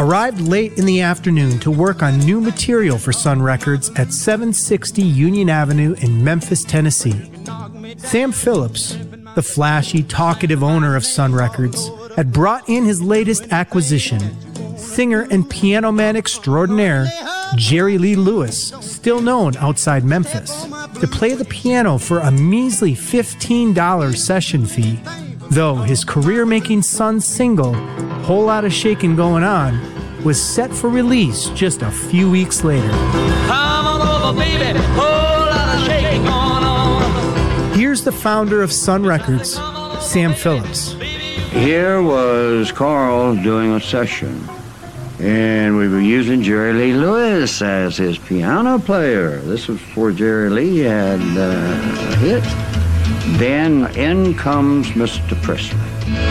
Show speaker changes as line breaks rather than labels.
arrived late in the afternoon to work on new material for Sun Records at 760 Union Avenue in Memphis, Tennessee. Sam Phillips, the flashy, talkative owner of Sun Records, had brought in his latest acquisition, singer and piano man extraordinaire Jerry Lee Lewis, still known outside Memphis, to play the piano for a measly $15 session fee, though his career-making Sun single, Whole Lotta Shakin' Going On, was set for release just a few weeks later.
Come on over, baby, whole lotta shaking going on.
Here's the founder of Sun Records, Sam Phillips.
Here was Carl doing a session, and we were using Jerry Lee Lewis as his piano player. This was before Jerry Lee had a hit. Then in comes Mr. Presley.